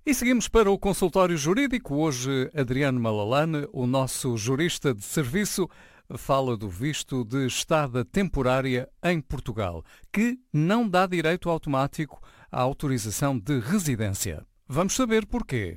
E seguimos para o consultório jurídico. Hoje, Adriano Malalane, o nosso jurista de serviço, fala do visto de estada temporária em Portugal, que não dá direito automático à autorização de residência. Vamos saber porquê.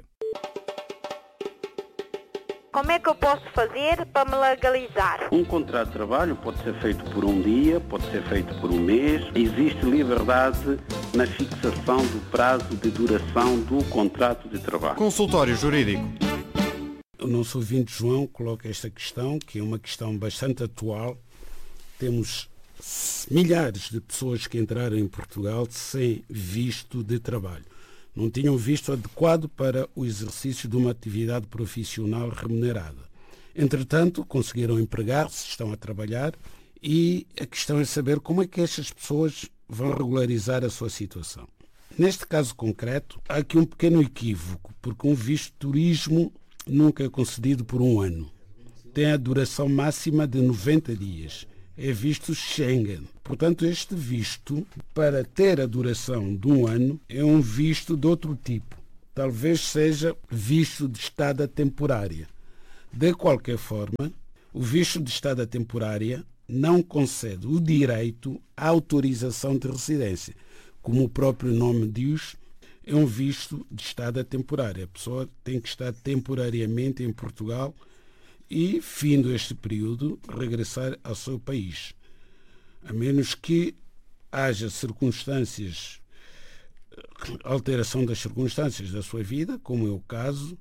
Como é que eu posso fazer para me legalizar? Um contrato de trabalho pode ser feito por um dia, pode ser feito por um mês. Existe liberdade na fixação do prazo de duração do contrato de trabalho. Consultório Jurídico. O nosso ouvinte João coloca esta questão, que é uma questão bastante atual. Temos milhares de pessoas que entraram em Portugal sem visto de trabalho. Não tinham visto adequado para o exercício de uma atividade profissional remunerada. Entretanto, conseguiram empregar-se, estão a trabalhar e a questão é saber como é que estas pessoas vão regularizar a sua situação. Neste caso concreto, há aqui um pequeno equívoco, porque um visto de turismo nunca é concedido por um ano. Tem a duração máxima de 90 dias. É visto Schengen. Portanto, este visto, para ter a duração de um ano, é um visto de outro tipo. Talvez seja visto de estada temporária. De qualquer forma, o visto de estada temporária não concede o direito à autorização de residência. Como o próprio nome diz, é um visto de estada temporária. A pessoa tem que estar temporariamente em Portugal e, findo este período, regressar ao seu país. A menos que haja circunstâncias, alteração das circunstâncias da sua vida, como é o caso,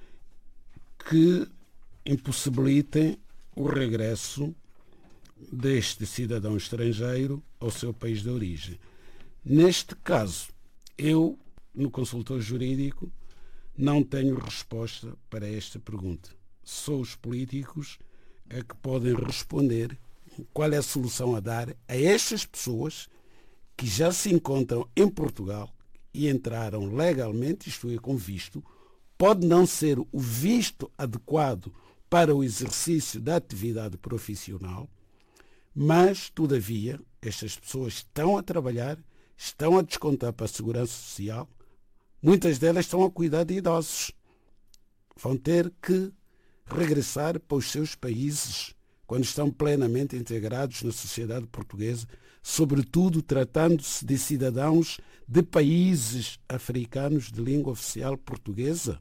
que impossibilitem o regresso deste cidadão estrangeiro ao seu país de origem. Neste caso, eu, no consultor jurídico, não tenho resposta para esta pergunta. Só os políticos é que podem responder qual é a solução a dar a estas pessoas que já se encontram em Portugal e entraram legalmente, isto é, com visto. Pode não ser o visto adequado para o exercício da atividade profissional, mas, todavia, estas pessoas estão a trabalhar, estão a descontar para a Segurança Social, muitas delas estão a cuidar de idosos. Vão ter que regressar para os seus países quando estão plenamente integrados na sociedade portuguesa, sobretudo tratando-se de cidadãos de países africanos de língua oficial portuguesa.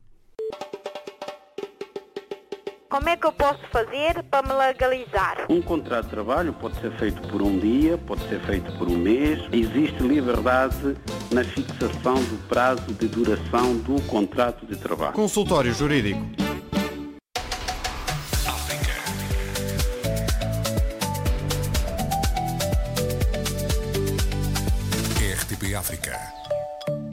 Como é que eu posso fazer para me legalizar? Um contrato de trabalho pode ser feito por um dia, pode ser feito por um mês. Existe liberdade na fixação do prazo de duração do contrato de trabalho. Consultório Jurídico. RTP África.